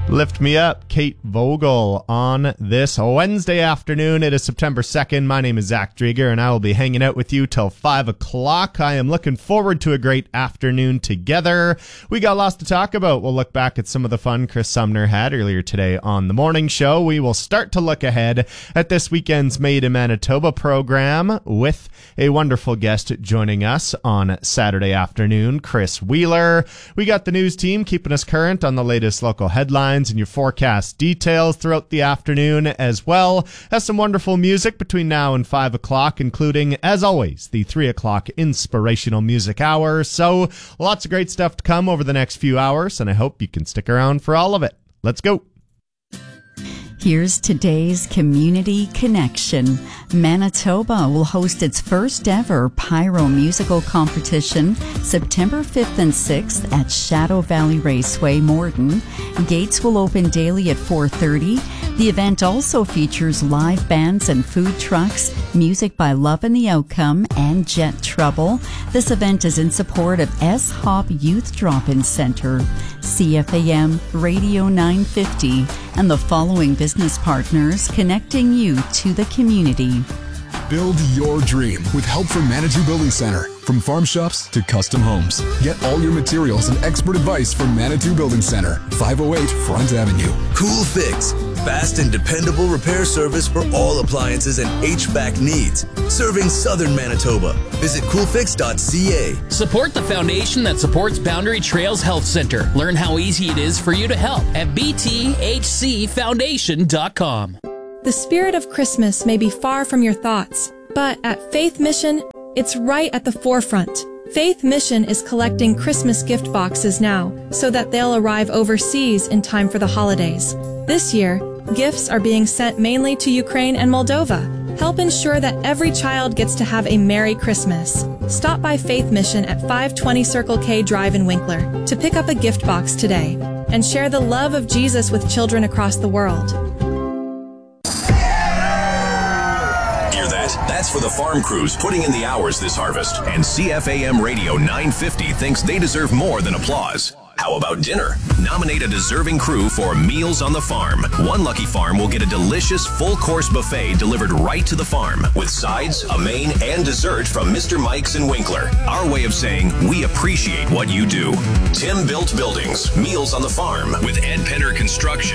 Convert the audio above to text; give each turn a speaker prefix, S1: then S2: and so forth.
S1: Lift Me Up, Kate Vogel, on this Wednesday afternoon. It is September 2nd. My name is Zach Drieger, and I will be hanging out with you till 5 o'clock. I am looking forward to a great afternoon together. We got lots to talk about. We'll look back at some of the fun Chris Sumner had earlier today on the morning show. We will start to look ahead at this weekend's Made in Manitoba program with a wonderful guest joining us on Saturday afternoon, Chris Wheeler. We got the news team keeping us current on the latest local headlines and your forecast details throughout the afternoon, as well as some wonderful music between now and 5 o'clock, including, as always, the 3 o'clock inspirational music hour. So lots of great stuff to come over the next few hours, and I hope you can stick around for all of it. Let's go.
S2: Here's today's Community Connection. Manitoba will host its first ever Pyro musical competition September 5th and 6th at Shadow Valley Raceway, Morden. Gates will open daily at 4:30. The event also features live bands and food trucks, music by Love and the Outcome and Jet Trouble. This event is in support of S-Hop Youth Drop-In Center, CFAM Radio 950, and the following business partners connecting you to the community.
S3: Build your dream with help from Manitou Building Center. From farm shops to custom homes. Get all your materials and expert advice from Manitou Building Center, 508 Front Avenue.
S4: Cool Fix. Fast and dependable repair service for all appliances and HVAC needs. Serving Southern Manitoba. Visit coolfix.ca.
S5: Support the foundation that supports Boundary Trails Health Center. Learn how easy it is for you to help at bthcfoundation.com.
S6: The spirit of Christmas may be far from your thoughts, but at Faith Mission, it's right at the forefront. Faith Mission is collecting Christmas gift boxes now so that they'll arrive overseas in time for the holidays. This year, gifts are being sent mainly to Ukraine and Moldova. Help ensure that every child gets to have a Merry Christmas. Stop by Faith Mission at 520 Circle K Drive in Winkler to pick up a gift box today and share the love of Jesus with children across the world.
S7: That's for the farm crews putting in the hours this harvest. And CFAM Radio 950 thinks they deserve more than applause. How about dinner? Nominate a deserving crew for Meals on the Farm. One lucky farm will get a delicious full-course buffet delivered right to the farm with sides, a main, and dessert from Mr. Mike's in Winkler. Our way of saying we appreciate what you do. Tim Built Buildings. Meals on the Farm with Ed Penner Construction.